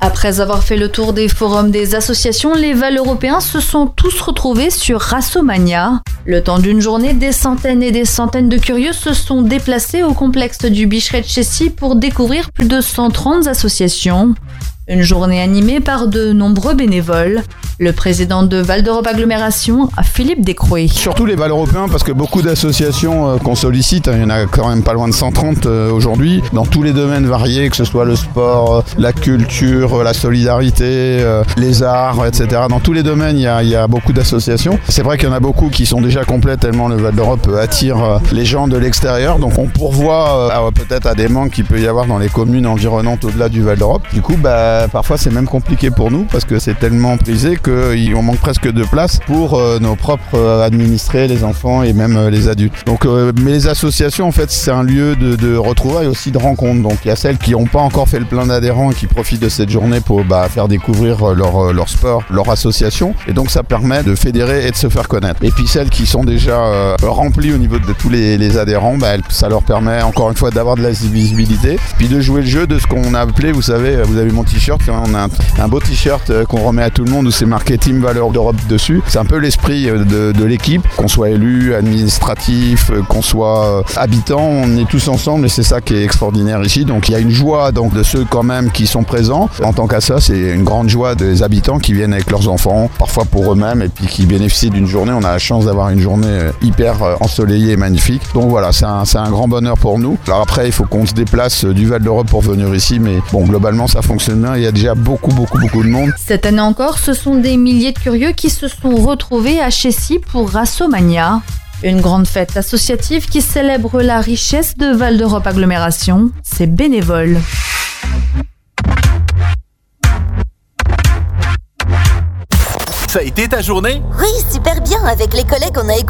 Après avoir fait le tour des forums des associations, les Val-Européens se sont tous retrouvés sur Rassomania. Le temps d'une journée, des centaines et des centaines de curieux se sont déplacés au complexe du Bicheret de Chessy pour découvrir plus de 130 associations. Une journée animée par de nombreux bénévoles. Le président de Val d'Europe Agglomération, Philippe Descrouet. Surtout les Val-Européens, parce que beaucoup d'associations qu'on sollicite, il y en a quand même pas loin de 130 aujourd'hui, dans tous les domaines variés, que ce soit le sport, la culture, la solidarité, les arts, etc. Dans tous les domaines, il y a beaucoup d'associations. C'est vrai qu'il y en a beaucoup qui sont déjà complètes, tellement le Val d'Europe attire les gens de l'extérieur. Donc on pourvoit peut-être à des manques qu'il peut y avoir dans les communes environnantes au-delà du Val d'Europe. Du coup, parfois c'est même compliqué pour nous, parce que c'est tellement prisé qu'on manque presque de place pour nos propres administrés, les enfants et même les adultes. Donc, mais les associations, en fait, c'est un lieu de retrouvailles et aussi de rencontres. Donc il y a celles qui n'ont pas encore fait le plein d'adhérents et qui profitent de cette journée pour faire découvrir leur sport, leur association. Et donc ça permet de fédérer et de se faire connaître. Et puis celles qui sont déjà remplies au niveau de tous les adhérents, ça leur permet encore une fois d'avoir de la visibilité, puis de jouer le jeu de ce qu'on a appelé, vous savez, vous avez mon t-shirt, on a un beau t-shirt qu'on remet à tout le monde où c'est marqué Team Valeurs d'Europe dessus. C'est un peu l'esprit de l'équipe, qu'on soit élu, administratif, qu'on soit habitant, on est tous ensemble et c'est ça qui est extraordinaire ici. Donc il y a une joie de ceux quand même qui sont présents. En tant qu'assa, c'est une grande joie des habitants qui viennent avec leurs enfants, parfois pour eux-mêmes, et puis qui bénéficient d'une journée. On a la chance d'avoir une journée hyper ensoleillée et magnifique. Donc voilà, c'est un grand bonheur pour nous. Alors après, il faut qu'on se déplace du Val d'Europe pour venir ici, mais bon, globalement, ça fonctionne bien. Il y a déjà beaucoup de monde. Cette année encore, ce sont des milliers de curieux qui se sont retrouvés à Chessy pour Rassomania. Une grande fête associative qui célèbre la richesse de Val d'Europe Agglomération, ses bénévoles. Ça a été ta journée ? Oui, super bien. Avec les collègues, on a écouté